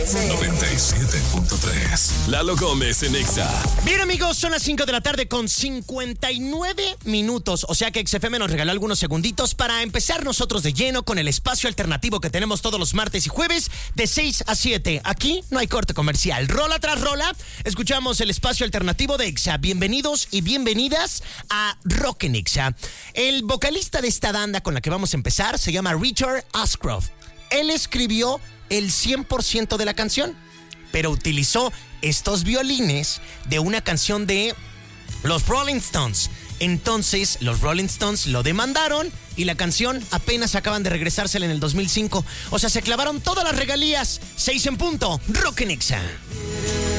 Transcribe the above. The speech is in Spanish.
97.3. Lalo Gómez en Exa. Bien, amigos, son las 5 de la tarde con 59 minutos. O sea que XFM nos regaló algunos segunditos para empezar nosotros de lleno con el espacio alternativo que tenemos todos los martes y jueves de 6 a 7. Aquí no hay corte comercial. Rola tras rola, escuchamos el espacio alternativo de Exa. Bienvenidos y bienvenidas a Rock en Exa. El vocalista de esta banda con la que vamos a empezar se llama Richard Ashcroft. Él escribió el 100% de la canción, pero utilizó estos violines de una canción de los Rolling Stones. Entonces, los Rolling Stones lo demandaron y la canción apenas acaban de regresársela en el 2005. O sea, se clavaron todas las regalías. 6 en punto, Rock en Exa.